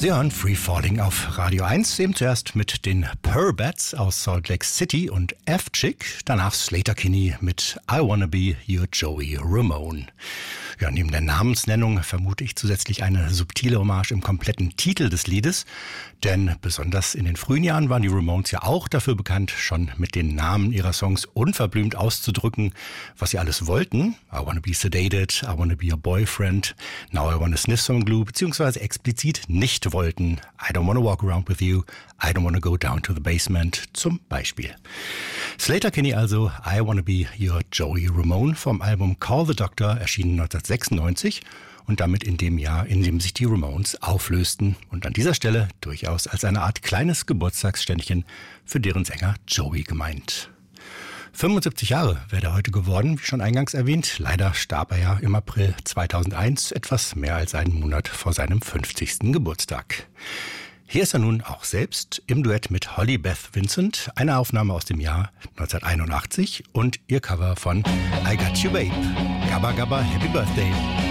Sie hören Free Falling auf Radio 1, eben zuerst mit den Purbats aus Salt Lake City und F-Chick, danach Sleater-Kinney mit I Wanna Be Your Joey Ramone. Ja, neben der Namensnennung vermute ich zusätzlich eine subtile Hommage im kompletten Titel des Liedes, denn besonders in den frühen Jahren waren die Ramones ja auch dafür bekannt, schon mit den Namen ihrer Songs unverblümt auszudrücken, was sie alles wollten. I Wanna Be Sedated, I Wanna Be Your Boyfriend, Now I Wanna Sniff Some Glue, beziehungsweise explizit nicht wollten. I Don't Wanna Walk Around With You, I Don't Wanna Go Down to the Basement zum Beispiel. Sleater-Kinney also, I Wanna Be Your Joey Ramone vom Album Call the Doctor, erschienen 1996 und damit in dem Jahr, in dem sich die Ramones auflösten und an dieser Stelle durchaus als eine Art kleines Geburtstagsständchen für deren Sänger Joey gemeint. 75 Jahre wäre er heute geworden, wie schon eingangs erwähnt. Leider starb er ja im April 2001, etwas mehr als einen Monat vor seinem 50. Geburtstag. Hier ist er nun auch selbst im Duett mit Holly Beth Vincent, eine Aufnahme aus dem Jahr 1981 und ihr Cover von I Got You Babe. Gabba Gabba Happy Birthday.